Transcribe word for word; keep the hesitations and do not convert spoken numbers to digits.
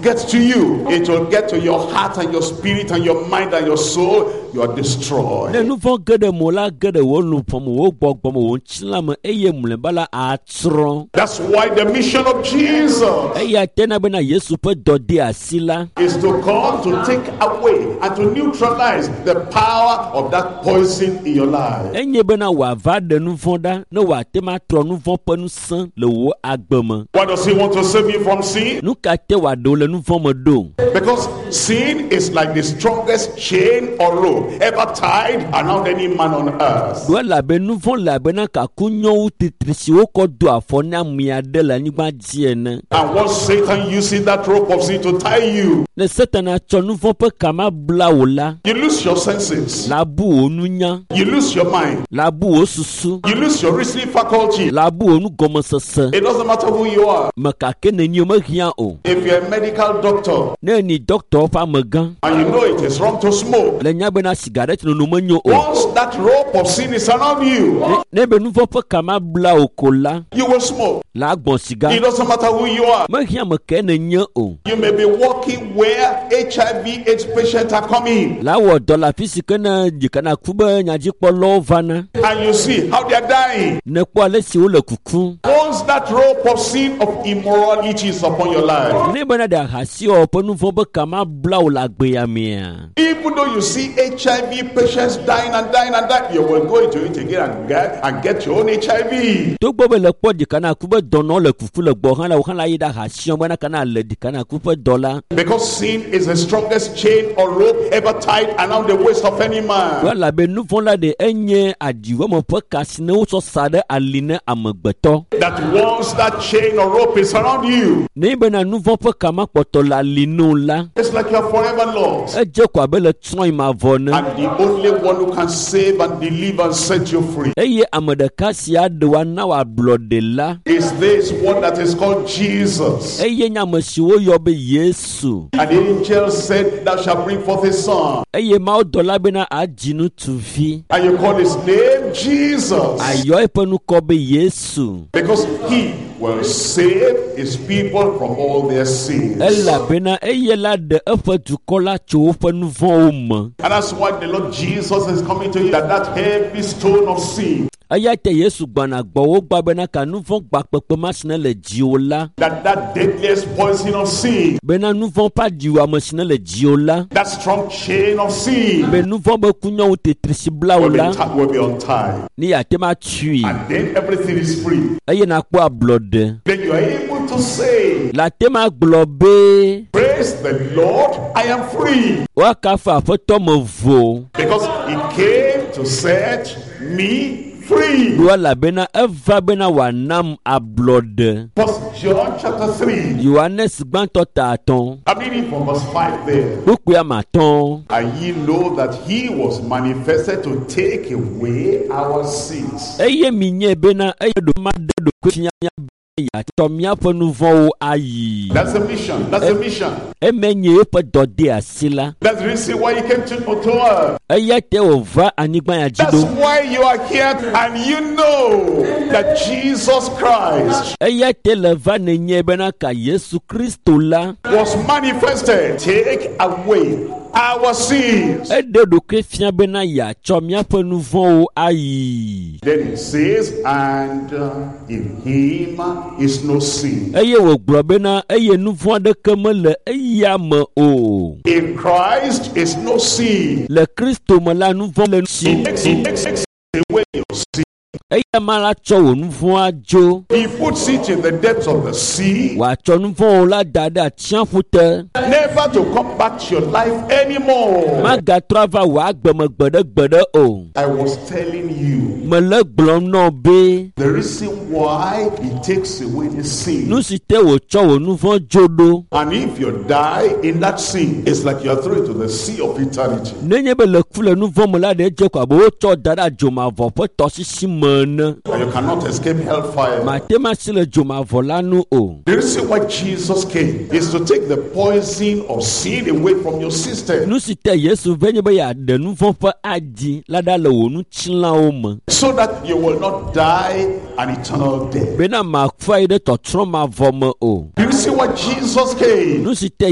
gets to you, it will get to your heart and your spirit and your mind and your soul. You are destroyed. That's why the mission of Jesus is to come to take away and to neutralize the power of that poison in your life. Why does he want to save you from sin? Because sin is like the strongest chain or rope ever tied around any man on earth. And once Satan uses that rope of sin to tie you, you lose your senses, you lose your mind, you lose your reasoning faculty. It doesn't matter who you are. If you're a medical doctor and you know it is wrong to smoke, once that rope of sin is around you, you will smoke. It doesn't matter who you are. You may be walking where H I V AIDS patients are coming, and you see how they are dying. Once that rope of sin of immorality is upon your life, even though you see H I V patients dying and dying and dying, you will go into it again and get, and get your own H I V. Because sin is the strongest chain or rope ever tied around the waist of any man. That once that chain or rope is around you, it's like you are forever lost. And the only one who can save and deliver and set you free is this one that is called Jesus. And the angel said, thou shalt bring forth a son, and you call his name Jesus, because he will save his people from all their sins. And that's why the Lord Jesus is coming to you, that that heavy stone of sin, that that deadliest poison of sin, that strong chain of sin will be, t- will be untied, and then everything is free. Then you are able to say, praise the Lord, I am free, because he came to set me free. First John chapter three, I'm reading from verse five there. And ye know that he was manifested to take away our sins. That's the mission. That's the mission. That's the reason why you came to, to earth. That's why you are here, and you know that Jesus Christ was manifested to take away our sins. Then it says, and uh, in him is no sin. In Christ is no sin. He makes, he makes away your sin. He puts it in the depths of the sea, never to come back to your life anymore. I was telling you the reason why he takes away the sin. And if you die in that sin, it's like you are thrown into the sea of eternity. And you cannot escape hellfire. The reason why Jesus came is to take the poison of sin away from your system, so that you will not die an eternal death. The reason why Jesus came